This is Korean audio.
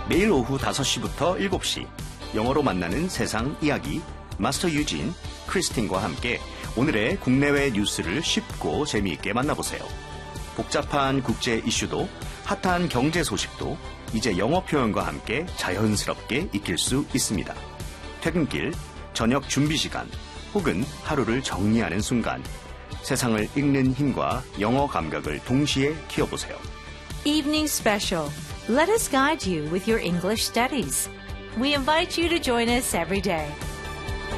매일 오후 5시부터 7시 영어로 만나는 세상 이야기 마스터 유진, 크리스틴과 함께 오늘의 국내외 뉴스를 쉽고 재미있게 만나보세요. 복잡한 국제 이슈도 핫한 경제 소식도 이제 영어 표현과 함께 자연스럽게 익힐 수 있습니다. 퇴근길, 저녁 준비 시간, 혹은 하루를 정리하는 순간 세상을 읽는 힘과 영어 감각을 동시에 키워보세요. Evening Special. Let us guide you with your English studies. We invite you to join us every day.